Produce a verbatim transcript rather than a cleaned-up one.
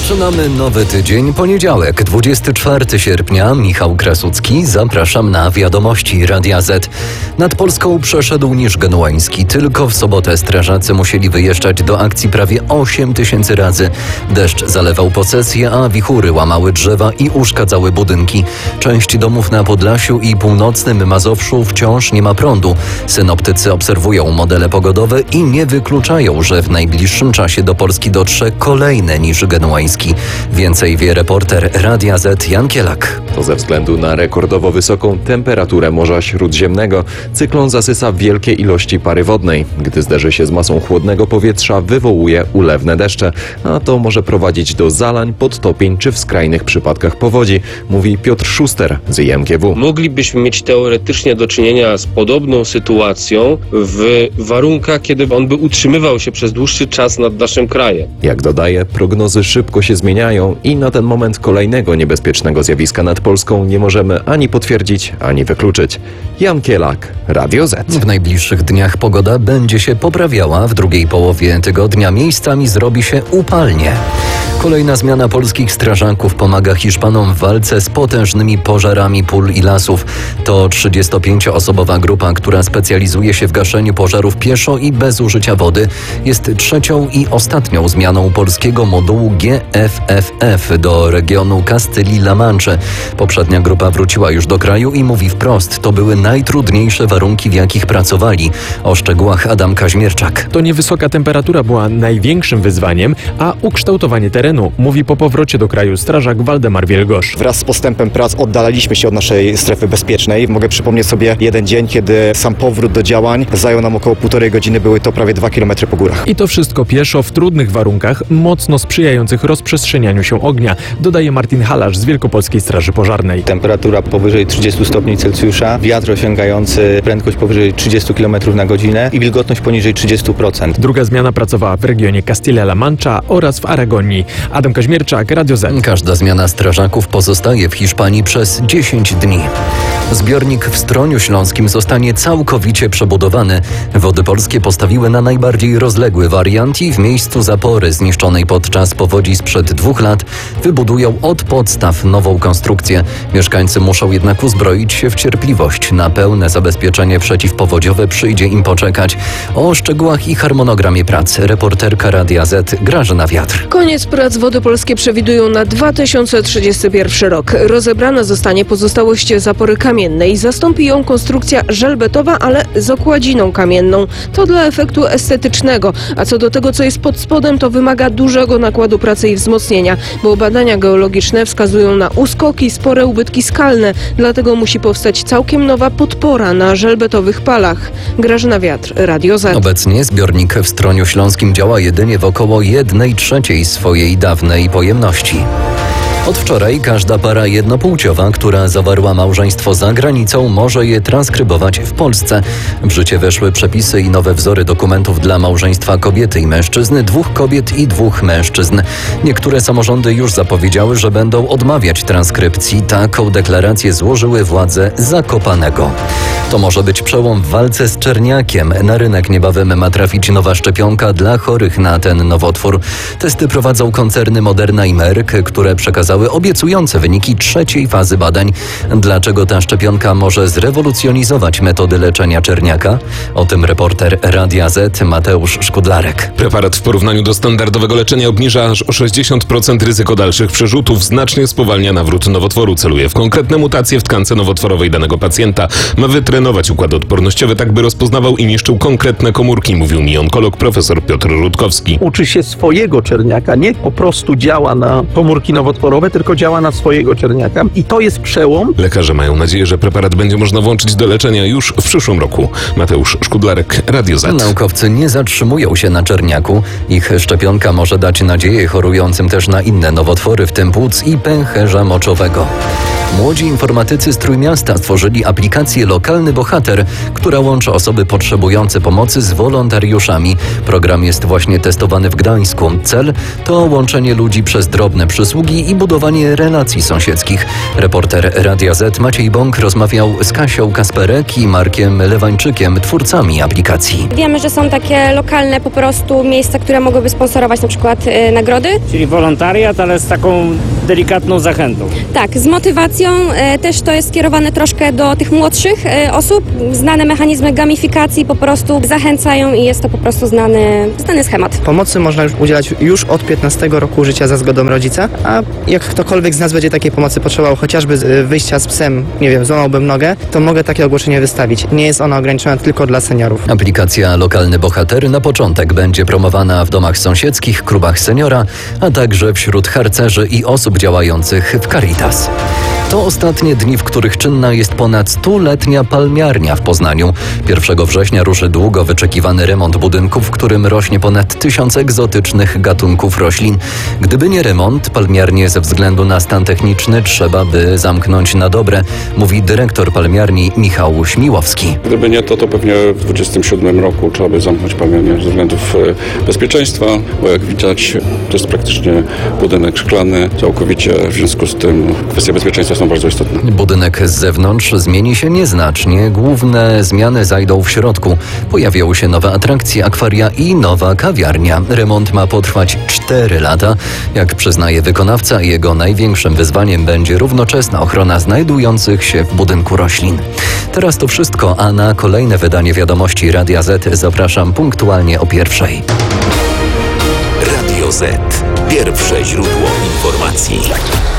Zaczynamy nowy tydzień, poniedziałek, dwudziestego czwartego sierpnia. Michał Krasucki, zapraszam na wiadomości Radia Z. Nad Polską przeszedł Niż Genueński. Tylko w sobotę strażacy musieli wyjeżdżać do akcji prawie osiem tysięcy razy. Deszcz zalewał posesje, a wichury łamały drzewa i uszkadzały budynki. Część domów na Podlasiu i północnym Mazowszu wciąż nie ma prądu. Synoptycy obserwują modele pogodowe i nie wykluczają, że w najbliższym czasie do Polski dotrze kolejny Niż Genueński. Więcej wie reporter Radia Z Jan Kielak. To ze względu na rekordowo wysoką temperaturę Morza Śródziemnego. Cyklon zasysa wielkie ilości pary wodnej. Gdy zderzy się z masą chłodnego powietrza, wywołuje ulewne deszcze, a to może prowadzić do zalań, podtopień czy w skrajnych przypadkach powodzi, mówi Piotr Szuster z I M G W. Moglibyśmy mieć teoretycznie do czynienia z podobną sytuacją w warunkach, kiedy on by utrzymywał się przez dłuższy czas nad naszym krajem. Jak dodaje, prognozy szybko się zmieniają i na ten moment kolejnego niebezpiecznego zjawiska nad Polską nie możemy ani potwierdzić, ani wykluczyć. Jan Kielak, Radio Z. W najbliższych dniach pogoda będzie się poprawiała. W drugiej połowie tygodnia miejscami zrobi się upalnie. Kolejna zmiana polskich strażaków pomaga Hiszpanom w walce z potężnymi pożarami pól i lasów. To trzydziestopięcioosobowa grupa, która specjalizuje się w gaszeniu pożarów pieszo i bez użycia wody. Jest trzecią i ostatnią zmianą polskiego modułu G F F F do regionu Castylii-La Manche. Poprzednia grupa wróciła już do kraju i mówi wprost, to były najtrudniejsze warunki, w jakich pracowali. O szczegółach Adam Kaźmierczak. To niewysoka temperatura była największym wyzwaniem, a ukształtowanie terenu, mówi po powrocie do kraju strażak Waldemar Wielgosz. Wraz z postępem prac oddalaliśmy się od naszej strefy bezpiecznej. Mogę przypomnieć sobie jeden dzień, kiedy sam powrót do działań zajął nam około półtorej godziny, były to prawie dwa kilometry po górach. I to wszystko pieszo w trudnych warunkach, mocno sprzyjających rozprzestrzenianiu się ognia, dodaje Martin Halasz z Wielkopolskiej Straży Pożarnej. Temperatura powyżej trzydziestu stopni Celsjusza, wiatr osiągający prędkość powyżej trzydziestu kilometrów na godzinę i wilgotność poniżej trzydziestu procent. Druga zmiana pracowała w regionie Castilla-La Mancha oraz w Aragonii. Adam Kaźmierczak, Radio Z. Każda zmiana strażaków pozostaje w Hiszpanii przez dziesięć dni. Zbiornik w Stroniu Śląskim zostanie całkowicie przebudowany. Wody Polskie postawiły na najbardziej rozległy wariant i w miejscu zapory zniszczonej podczas powodzi sprzed dwóch lat wybudują od podstaw nową konstrukcję. Mieszkańcy muszą jednak uzbroić się w cierpliwość. Na pełne zabezpieczenie przeciwpowodziowe przyjdzie im poczekać. O szczegółach i harmonogramie prac reporterka Radia Z Grażyna Wiatr. Koniec prac Wody Polskie przewidują na dwa tysiące trzydziesty pierwszy rok. Rozebrana zostanie pozostałość zapory kamiennej. Zastąpi ją konstrukcja żelbetowa, ale z okładziną kamienną. To dla efektu estetycznego. A co do tego, co jest pod spodem, to wymaga dużego nakładu pracy i wzmocnienia, bo badania geologiczne wskazują na uskoki i spore ubytki skalne. Dlatego musi powstać całkiem nowa podpora na żelbetowych palach. Grażyna Wiatr, Radio Z. Obecnie zbiornik w Stroniu Śląskim działa jedynie w około jednej trzeciej swojej dawnej pojemności. Od wczoraj każda para jednopłciowa, która zawarła małżeństwo za granicą, może je transkrybować w Polsce. W życie weszły przepisy i nowe wzory dokumentów dla małżeństwa kobiety i mężczyzny, dwóch kobiet i dwóch mężczyzn. Niektóre samorządy już zapowiedziały, że będą odmawiać transkrypcji. Taką deklarację złożyły władze Zakopanego. To może być przełom w walce z czerniakiem. Na rynek niebawem ma trafić nowa szczepionka dla chorych na ten nowotwór. Testy prowadzą koncerny Moderna i Merck, które przekazały obiecujące wyniki trzeciej fazy badań. Dlaczego ta szczepionka może zrewolucjonizować metody leczenia czerniaka? O tym reporter Radia Z Mateusz Szkudlarek. Preparat w porównaniu do standardowego leczenia obniża aż o sześćdziesiąt procent ryzyko dalszych przerzutów, znacznie spowalnia nawrót nowotworu, celuje w konkretne mutacje w tkance nowotworowej danego pacjenta. Ma wytrenować układ odpornościowy tak, by rozpoznawał i niszczył konkretne komórki, mówił mi onkolog profesor Piotr Rutkowski. Uczy się swojego czerniaka, nie po prostu działa na komórki nowotworowe, tylko działa na swojego czerniaka i to jest przełom. Lekarze mają nadzieję, że preparat będzie można włączyć do leczenia już w przyszłym roku. Mateusz Szkudlarek, Radio Z. Naukowcy nie zatrzymują się na czerniaku. Ich szczepionka może dać nadzieję chorującym też na inne nowotwory, w tym płuc i pęcherza moczowego. Młodzi informatycy z Trójmiasta stworzyli aplikację Lokalny Bohater, która łączy osoby potrzebujące pomocy z wolontariuszami. Program jest właśnie testowany w Gdańsku. Cel to łączenie ludzi przez drobne przysługi i budowanie budowanie relacji sąsiedzkich. Reporter Radia Z Maciej Bąk rozmawiał z Kasią Kasperek i Markiem Lewańczykiem, twórcami aplikacji. Wiemy, że są takie lokalne po prostu miejsca, które mogłyby sponsorować na przykład y, nagrody. Czyli wolontariat, ale z taką delikatną zachętą. Tak, z motywacją. Y, też to jest skierowane troszkę do tych młodszych y, osób. Znane mechanizmy gamifikacji po prostu zachęcają i jest to po prostu znany, znany schemat. Pomocy można już udzielać już od piętnastego roku życia za zgodą rodzica, a jak ktokolwiek z nas będzie takiej pomocy potrzebował, chociażby wyjścia z psem, nie wiem, złamałbym nogę, to mogę takie ogłoszenie wystawić. Nie jest ona ograniczona tylko dla seniorów. Aplikacja Lokalny Bohater na początek będzie promowana w domach sąsiedzkich, klubach seniora, a także wśród harcerzy i osób działających w Caritas. To ostatnie dni, w których czynna jest ponad stuletnia palmiarnia w Poznaniu. pierwszego września ruszy długo wyczekiwany remont budynku, w którym rośnie ponad tysiąc egzotycznych gatunków roślin. Gdyby nie remont, palmiarnię ze względu na stan techniczny trzeba by zamknąć na dobre, mówi dyrektor palmiarni Michał Śmiłowski. Gdyby nie to, to pewnie w dwudziestym siódmym roku trzeba by zamknąć palmiarnię ze względów bezpieczeństwa, bo jak widać to jest praktycznie budynek szklany całkowicie, w związku z tym kwestie bezpieczeństwa są bardzo istotne. Budynek z zewnątrz zmieni się nieznacznie. Główne zmiany zajdą w środku. Pojawią się nowe atrakcje, akwaria i nowa kawiarnia. Remont ma potrwać cztery lata. Jak przyznaje wykonawca, jego największym wyzwaniem będzie równoczesna ochrona znajdujących się w budynku roślin. Teraz to wszystko, a na kolejne wydanie Wiadomości Radia Z zapraszam punktualnie o pierwszej. Radio Z. Pierwsze źródło informacji.